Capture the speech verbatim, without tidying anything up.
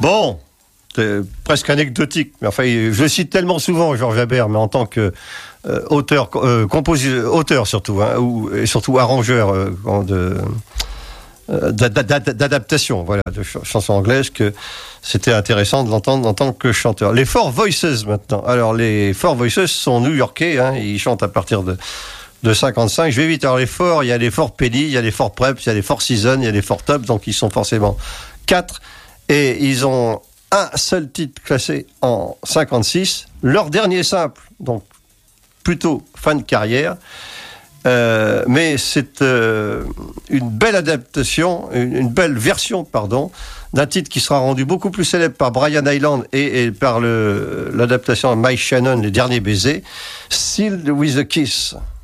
Bon, c'est presque anecdotique, mais enfin, je le cite tellement souvent, Georges Habert, mais en tant que euh, auteur, euh, compositeur, auteur surtout, hein, ou, et surtout arrangeur euh, de, euh, d'adaptation, voilà, de ch- chansons anglaises, que c'était intéressant de l'entendre en tant que chanteur. Les Four Voices maintenant. Alors, les Four Voices sont new-yorkais, hein, ils chantent à partir de de cinquante-cinq, je vais vite. Alors les Four, il y a les Four Penny, il y a les Four Preps, il y a les Four Seasons, il y a les Four Tops, donc ils sont forcément quatre. Et ils ont un seul titre classé en cinquante-six. Leur dernier simple, donc plutôt fin de carrière. Euh, mais c'est euh, une belle adaptation, une, une belle version, pardon, d'un titre qui sera rendu beaucoup plus célèbre par Brian Hyland et, et par le, l'adaptation de Mike Shannon, Les Derniers Baisers, Sealed with a Kiss.